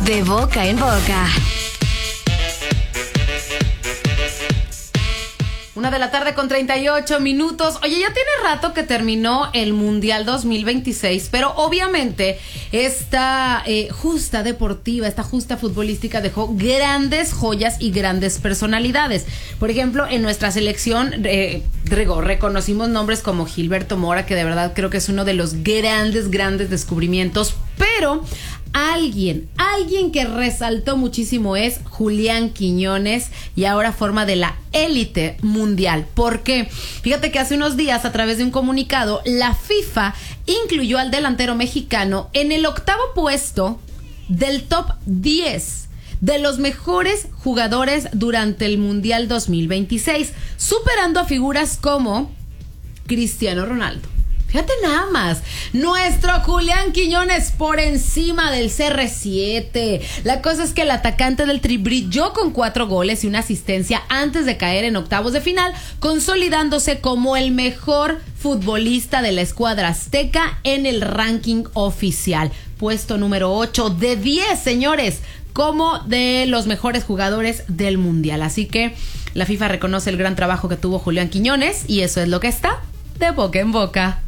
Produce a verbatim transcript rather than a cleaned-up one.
De boca en boca. Una de la tarde con treinta y ocho minutos. Oye, ya tiene rato que terminó el Mundial dos mil veintiséis, pero obviamente esta eh, justa deportiva, esta justa futbolística dejó grandes joyas y grandes personalidades. Por ejemplo, en nuestra selección eh, reconocimos nombres como Gilberto Mora, que de verdad creo que es uno de los grandes, grandes descubrimientos, pero Alguien, alguien que resaltó muchísimo es Julián Quiñones y ahora forma de la élite mundial. ¿Por qué? Fíjate que hace unos días, a través de un comunicado, la FIFA incluyó al delantero mexicano en el octavo puesto del top diez de los mejores jugadores durante el Mundial dos mil veintiséis, superando a figuras como Cristiano Ronaldo. Fíjate nada más, nuestro Julián Quiñones por encima del C R siete. La cosa es que el atacante del Tri brilló con cuatro goles y una asistencia antes de caer en octavos de final, consolidándose como el mejor futbolista de la escuadra azteca en el ranking oficial. Puesto número ocho de diez, señores, como de los mejores jugadores del mundial. Así que la FIFA reconoce el gran trabajo que tuvo Julián Quiñones y eso es lo que está de boca en boca.